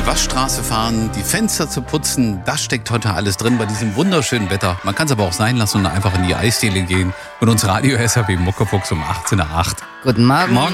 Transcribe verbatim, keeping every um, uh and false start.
die Waschstraße fahren, die Fenster zu putzen, das steckt heute alles drin bei diesem wunderschönen Wetter. Man kann es aber auch sein lassen und einfach in die Eisdiele gehen und uns Radio S R B Muckefuchs um achtzehn Uhr acht. Guten Morgen. Morgen.